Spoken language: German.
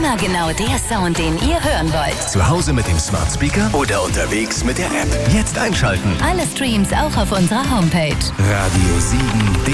Immer genau der Sound, den ihr hören wollt. Zu Hause mit dem Smart Speaker oder unterwegs mit der App. Jetzt einschalten. Alle Streams auch auf unserer Homepage. Radio 7.